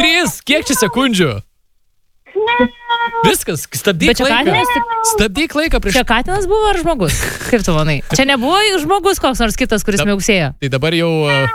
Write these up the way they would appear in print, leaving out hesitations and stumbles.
3, kiek čia sekundžių? Viskas, stabdyk laiką. Stabdyk laiką prieš... Čia katinas buvo ar žmogus? Kaip tu manai? Čia nebuvo žmogus koks nors kitas, kuris miauksėjo. Tai dabar jau...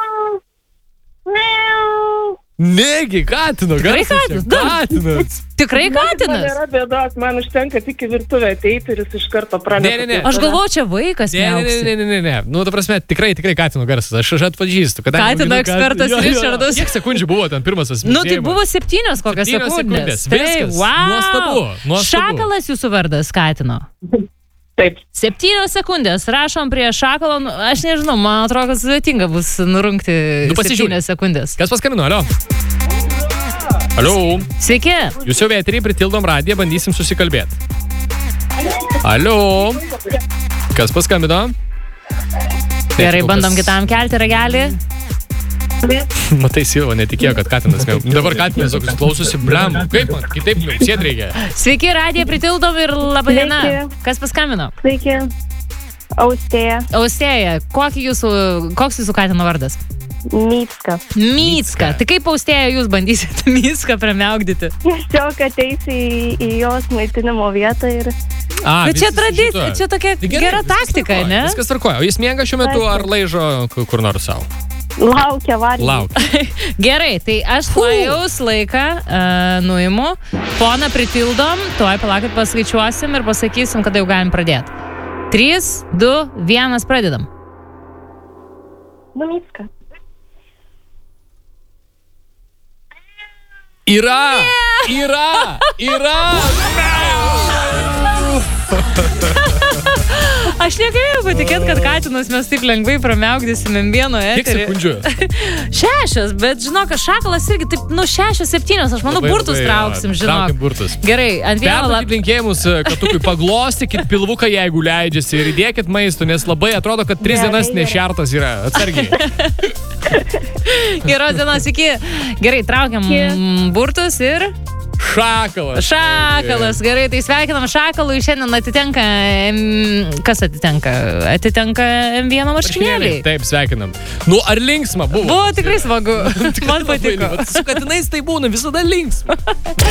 Negi, katino, katinas. Tikrai katinas. Man nėra bėdos, man užtenka tik į virtuvę ateiti ir jis iš karto pradeda. Ne. Aš galvoju, čia vaikas miauksi. Ne. Nu, ta prasme, tikrai katino garsas. Aš atpažįstu. Katino ekspertas Richardas. Kiek sekundžių buvo ten pirmas asmenys? Nu, tai buvo 7 kokias sekundės. Viskas. Wow. Nuostabu. Šakalas jūsų vardas, katino. Taip. 7 sekundės. Rašom prie šakalo. Aš nežinau, man atrodo, kad sudėtinga bus nurungti 7 sekundės. Kas paskambino? Alio. Sveiki. Jūs jau eterį pritildom radiją, bandysim susikalbėti. Alio. Kas paskambino? Gerai, bandom kitam kelti ragelį. Matai, Silva, netikėjo, kad katinas miauksi. Dabar katinas klausosi, blem. Kaip man? Kitaip miauksėt reikia. Sveiki, radiją pritildom ir laba diena. Kas paskambino? Sveiki. Austėja. Austėja, koks jūsų katino vardas? Mycka. Tai kaip Austėja jūs bandysite Mycką pramiaugdyti? Tiesiog ateisi į jos maitinimo vietą ir... Bet čia tradicija, čia tokia gera taktika, ne? Viskas tvarkoja. O jis miega šiuo metu ar laižo kur nors savo? Laukia valgyti. Gerai, tai aš tuojaus laiką nuimu, foną pritildom, tuoj palaukit paskaičiuosim ir pasakysim, kada jau galim pradėti. 3, 2, 1, pradedam. Mycka. Yra! Aš negalėjau patikėti, kad katinas mes taip lengvai pramiaugdysim vieno eterį. Kiek sekundžių? 6, bet žinok, šakalas irgi taip, 6, 7, aš manau, burtus trauksim, žinok. Traukim burtus. Gerai, ant vieno Perduokit linkėjimus katukui, paglostykit pilvuką, jeigu leidžiasi, ir įdėkit maisto, nes labai atrodo, kad 3 dienas nešertas yra. Atsargiai. Geros dienos, iki. Gerai, traukiam burtus ir... Šakalas, gerai, tai sveikinam šakalui, šiandien atitenka, kas atitenka? Atitenka M1 marškinėliai. Taip, sveikinam. Nu, ar linksma buvo? Buvo tikrai smagu, man patiko. Su katinais tai būna visada linksma.